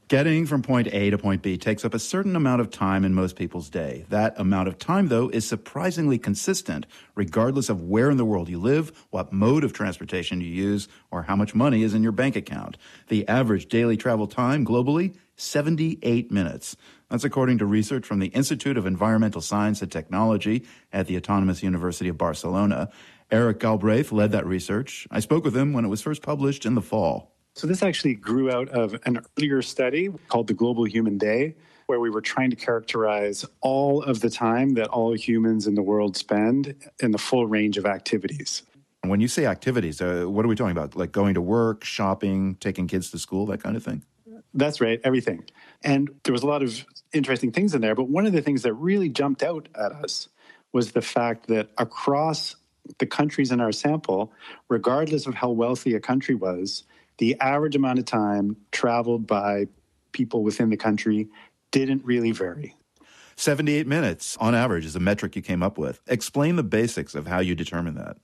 Getting from point A to point B takes up a certain amount of time in most people's day. That amount of time, though, is surprisingly consistent, regardless of where in the world you live, what mode of transportation you use, or how much money is in your bank account. The average daily travel time globally, 78 minutes. That's according to research from the Institute of Environmental Science and Technology at the Autonomous University of Barcelona. Eric Galbraith led that research. I spoke with him when it was first published in the fall. So this actually grew out of an earlier study called the Global Human Day, where we were trying to characterize all of the time that all humans in the world spend in the full range of activities. When you say activities, what are we talking about? Like going to work, shopping, taking kids to school, that kind of thing? That's right, everything. And there was a lot of interesting things in there, but one of the things that really jumped out at us was the fact that across the countries in our sample, regardless of how wealthy a country was, the average amount of time traveled by people within the country didn't really vary. 78 minutes on average is a metric you came up with. Explain the basics of how you determine that.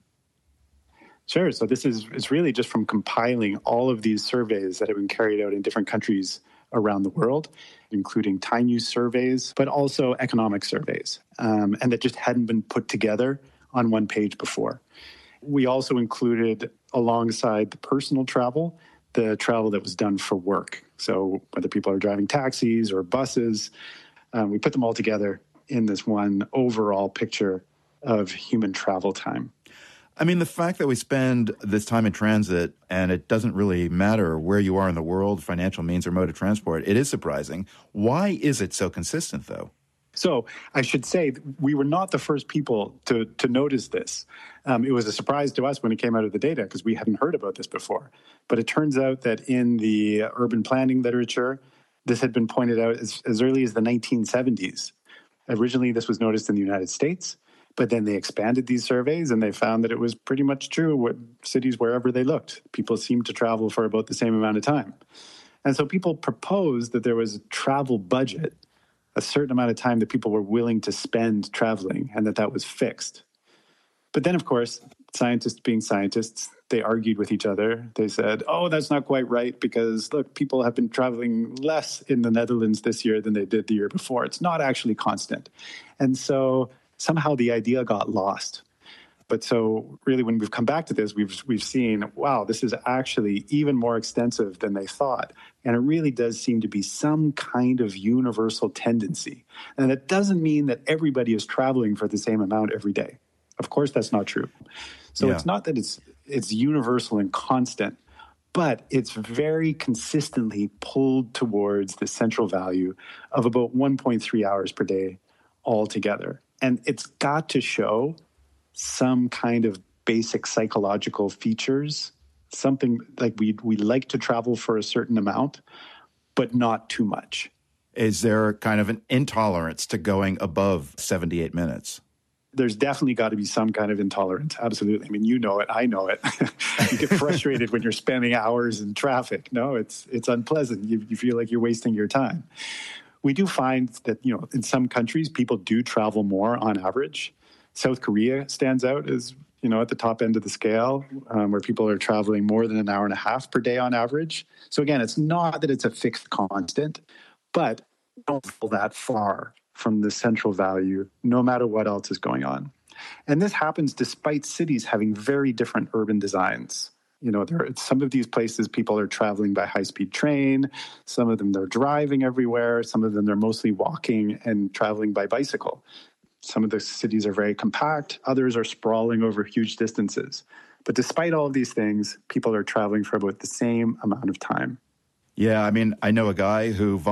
Sure. So it's really just from compiling all of these surveys that have been carried out in different countries around the world, including time use surveys, but also economic surveys, and that just hadn't been put together on one page before. We also included, alongside the personal travel, the travel that was done for work. So whether people are driving taxis or buses, we put them all together in this one overall picture of human travel time. I mean, the fact that we spend this time in transit and it doesn't really matter where you are in the world, financial means or mode of transport, it is surprising. Why is it so consistent, though? So I should say we were not the first people to notice this. It was a surprise to us when it came out of the data because we hadn't heard about this before. But it turns out that in the urban planning literature, this had been pointed out as early as the 1970s. Originally, this was noticed in the United States, but then they expanded these surveys and they found that it was pretty much true what cities wherever they looked. People seemed to travel for about the same amount of time. And so people proposed that there was a travel budget, a certain amount of time that people were willing to spend traveling, and that was fixed. But then, of course, scientists being scientists, they argued with each other. They said, oh, that's not quite right because, look, people have been traveling less in the Netherlands this year than they did the year before. It's not actually constant. And so somehow the idea got lost. But so really when we've come back to this, we've seen, wow, this is actually even more extensive than they thought. And it really does seem to be some kind of universal tendency. And that doesn't mean that everybody is traveling for the same amount every day. Of course, that's not true. So It's not that it's universal and constant, but it's very consistently pulled towards the central value of about 1.3 hours per day altogether. And it's got to show some kind of basic psychological features, something like we like to travel for a certain amount, but not too much. Is there kind of an intolerance to going above 78 minutes? There's definitely got to be some kind of intolerance. Absolutely. I mean, you know it. I know it. You get frustrated when you're spending hours in traffic. No, it's unpleasant. You feel like you're wasting your time. We do find that, in some countries, people do travel more on average. South Korea stands out as, at the top end of the scale, where people are traveling more than an hour and a half per day on average. So again, it's not that it's a fixed constant, but don't fall that far from the central value, no matter what else is going on. And this happens despite cities having very different urban designs. Some of these places people are traveling by high-speed train. Some of them they're driving everywhere. Some of them they're mostly walking and traveling by bicycle. Some of the cities are very compact. Others are sprawling over huge distances. But despite all of these things, people are traveling for about the same amount of time. Yeah, I mean, I know a guy who